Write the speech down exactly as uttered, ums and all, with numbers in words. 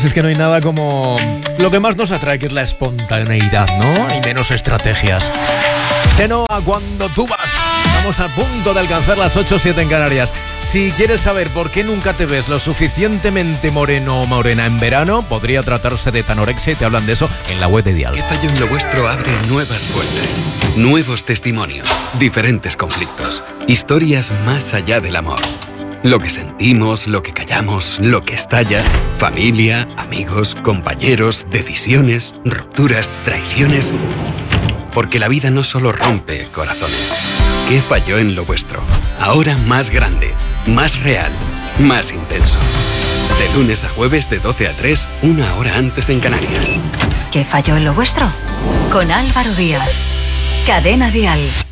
Si es que no hay nada como lo que más nos atrae, que es la espontaneidad, ¿no? Y menos estrategias. Chenoa, cuando tú vas. Estamos a punto de alcanzar las ocho siete en Canarias. Si quieres saber por qué nunca te ves lo suficientemente moreno o morena en verano, podría tratarse de tanorexia y te hablan de eso en la web de Dial. ¿Qué fallo en lo vuestro abre nuevas puertas? Nuevos testimonios, diferentes conflictos, historias más allá del amor. Lo que sentimos, lo que callamos, lo que estalla, familia, amigos, compañeros, decisiones, rupturas, traiciones. Porque la vida no solo rompe corazones. ¿Qué falló en lo vuestro? Ahora más grande, más real, más intenso. De lunes a jueves de doce a tres, una hora antes en Canarias. ¿Qué falló en lo vuestro? Con Álvaro Díaz. Cadena Dial.